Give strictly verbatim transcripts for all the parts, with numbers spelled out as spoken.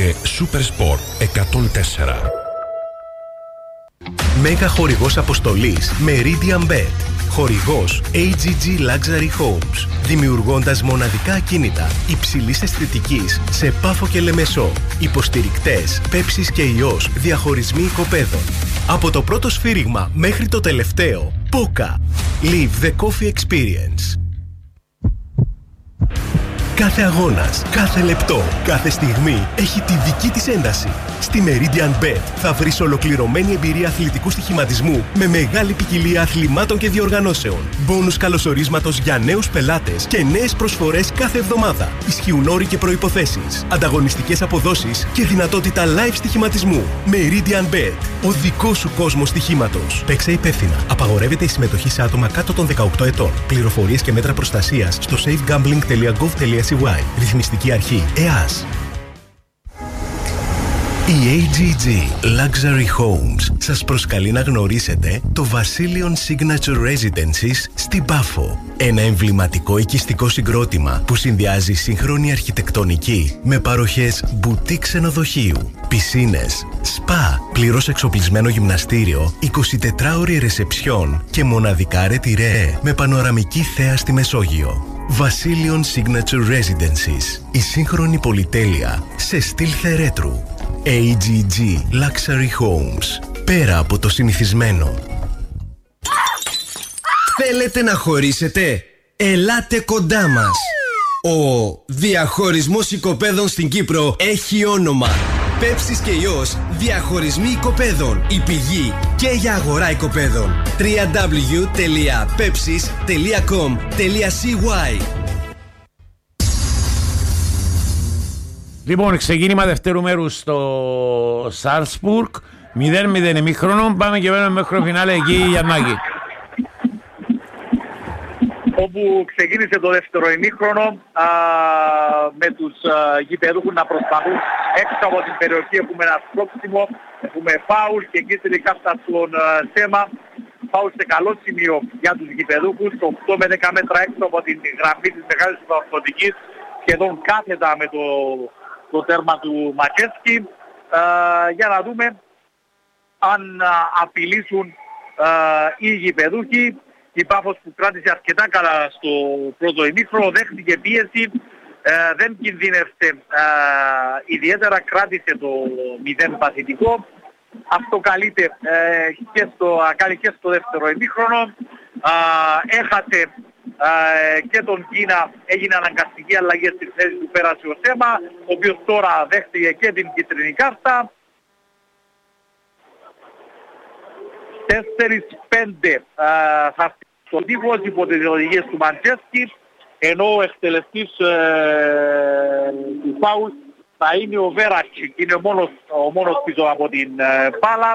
και Super Sport εκατόν τέσσερα. Μέγα χορηγός αποστολής Meridian Bet. Χορηγός έι τζι τζι Luxury Homes. Δημιουργώντας μοναδικά ακίνητα υψηλής αισθητικής σε Πάφο και Λεμεσό. Υποστηρικτές Πέψης και Ιός. Διαχωρισμοί οικοπαίδων. Από το πρώτο σφύριγμα μέχρι το τελευταίο. Πόκα. Live the coffee experience. Κάθε αγώνας, κάθε λεπτό, κάθε στιγμή έχει τη δική της ένταση. Στη Meridian Bet θα βρεις ολοκληρωμένη εμπειρία αθλητικού στοιχηματισμού με μεγάλη ποικιλία αθλημάτων και διοργανώσεων. Μπόνους καλωσορίσματος για νέους πελάτες και νέες προσφορές κάθε εβδομάδα. Ισχύουν όροι και προϋποθέσεις, ανταγωνιστικές αποδόσεις και δυνατότητα live στοιχηματισμού. Meridian Bet, ο δικός σου κόσμος στοιχήματος. Παίξε υπεύθυνα. Απαγορεύεται η συμμετοχή σε άτομα κάτω των δεκαοκτώ ετών. Πληροφορίες και μέτρα προστασίας στο safe gambling dot gov dot c y. Ρυθμιστική αρχή ΕΑΣ. Η έι τζι τζι Luxury Homes σας προσκαλεί να γνωρίσετε το Βασίλειον Signature Residences στην Πάφο. Ένα εμβληματικό οικιστικό συγκρότημα που συνδυάζει σύγχρονη αρχιτεκτονική με παροχές μπουτίκ ξενοδοχείου, πισίνες, σπα, πλήρως εξοπλισμένο γυμναστήριο, εικοσιτετράωρη ρεσεψιόν και μοναδικά ρετυρέ με πανοραμική θέα στη Μεσόγειο. Βασίλειον Signature Residences. Η σύγχρονη πολυτέλεια σε στυλ θερέτρου. έι τζι τζι Luxury Homes. Πέρα από το συνηθισμένο. Θέλετε να χωρίσετε? Ελάτε κοντά μας. Ο διαχωρισμός οικοπαίδων στην Κύπρο έχει όνομα. Πέψης και Ιός, διαχωρισμοί οικοπαίδων. Η πηγή και για αγορά οικοπαίδων. double-u double-u double-u τελεία pepsis τελεία com τελεία c y. Λοιπόν, ξεκίνημα δευτέρου μέρου στο Σάλσμπουργκ. μηδέν μηδέν ημίχρονο. Πάμε και μένουμε μέχρι το φινάλε εκεί, Γιαννάκη. Όπου ξεκίνησε το δεύτερο ημίχρονο α, με τους α, γηπεδούχους να προσπαθούν έξω από την περιοχή. Έχουμε ένα σπρώξιμο, έχουμε φάουλ και κίτρινη κάρτα στον Σέμα. Φάουλ σε καλό σημείο για τους γηπεδούχους, οκτώ με δέκα μέτρα έξω από την γραμμή της μεγάλης υπαρκτοτικής, σχεδόν κάθετα με το, το τέρμα του Μακέσκι. Α, για να δούμε αν α, απειλήσουν α, οι γηπεδούχοι. Η Πάφος που κράτησε αρκετά καλά στο πρώτο ημίχρονο, δέχτηκε πίεση, ε, δεν κινδύνευσε ε, ιδιαίτερα, κράτησε το μηδέν παθητικό. Αυτό καλείται ε, και στο, κάνει και στο δεύτερο ημίχρονο. Ε, έχασε ε, και τον Κίνα, έγινε αναγκαστική αλλαγή στη θέση του, πέρασε ο Σέμα, ο οποίος τώρα δέχτηκε και την κίτρινη κάρτα. τέσσερα πέντε ε, θα στον τύπο υπό τις οδηγίες του Μαντζέσκι, ενώ ο εκτελεστής ε, του φάουλ θα είναι ο Βέρατσι, είναι ο μόνος, ο μόνος πίσω από την ε, μπάλα,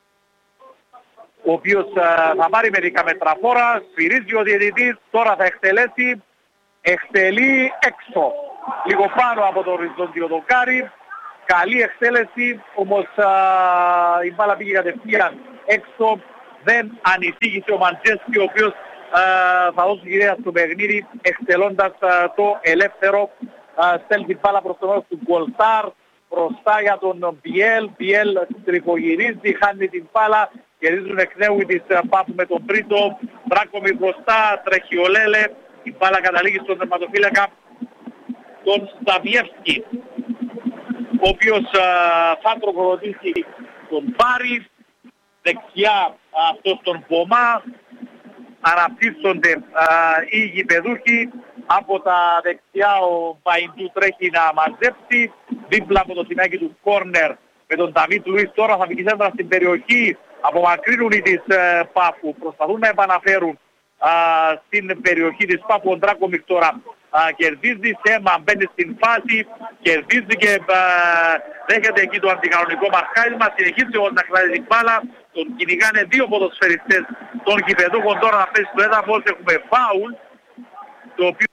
ο οποίος ε, θα πάρει μερικά μετραφόρα, σφυρίζει ο διαιτητής, τώρα θα εκτελέσει, εκτελεί έξω, λίγο πάνω από το οριζόντιο δοκάρι, καλή εκτέλεση, όμως ε, η μπάλα πήγε κατευθείαν έξω. Δεν ανησύχησε ο Μαντζέσκι, ο οποίος α, θα δώσει ιδέα στο παιχνίδι εκτελώντας α, το ελεύθερο. Στέλνει την μπάλα προς το μέρος του Γκολτάρ, μπροστά για τον Μπιέλ. Μπιέλ τριχογυρίζει, χάνει την μπάλα, κερδίζουν εκ νέου της Πάφου με τον Πρίτο. Μπράκομι μπροστά, τρέχει ο Λέλε, η μπάλα καταλήγει στον τερματοφύλακα τον Σταβιεύσκι, ο οποίος α, θα τροφοδοτήσει τον Πάρη. Δεξιά αυτός τον Πομά, αναπτύσσονται α, οι γηπεδούχοι. Από τα δεξιά ο Παϊντού τρέχει να μαζέψει, δίπλα από το σημάκι του κόρνερ με τον Νταβίτ Λουίς. Τώρα θα βγει σέντρα στην περιοχή, απομακρύνουν οι της ε, Πάφου, προσπαθούν να επαναφέρουν α, στην περιοχή της Πάφου. Ο Ντράκομικ τώρα α, κερδίζει, Σέμα μπαίνει στην φάση, κερδίζει και α, δέχεται εκεί το αντικανονικό μαρκάρισμα, συνεχίζει όμως να κρατάει την μπάλα. Τον κυνηγάνε δύο ποδοσφαιριστές των γηπεδούχων, τώρα να πέσει στο έδαφος. Έχουμε φάουλ, το οποίο...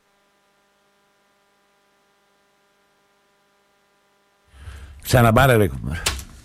Ξαναπάρε ρε κουμπάρε.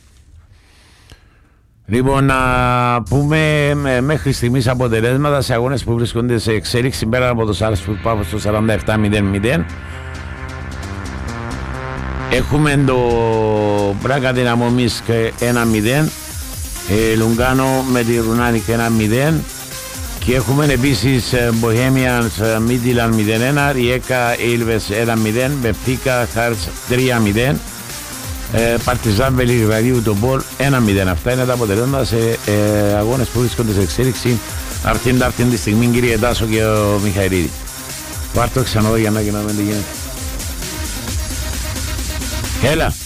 Λοιπόν, να πούμε μέχρι στιγμής αποτελέσματα σε αγώνες που βρίσκονται σε εξέλιξη. Πέρα από το Σάλσμπουργκ Πάφος στο σαράντα επτά μηδέν μηδέν. Έχουμε το Μπράκα Δυναμό Μίσκ ένα μηδέν, ε, Λουγκάνο με τη Ρουνάνικ ένα μηδέν και έχουμε επίσης Bohemians Midland μηδέν ένα, Ριέκα Ήλβες ένα μηδέν, Μπενφίκα Χάρτς τρία μηδέν, Παρτιζάν Βελιγραδίου το Μπολ ένα μηδέν. Αυτά είναι τα αποτελέσματα σε ε, αγώνες που βρίσκονται σε εξέλιξη αυτήν αυτή τη στιγμή, κύριε Τάσο και ο Μιχαηλίδη. Πάρ' το ξανά για να κοινάμε τι γίνεται. Έλα.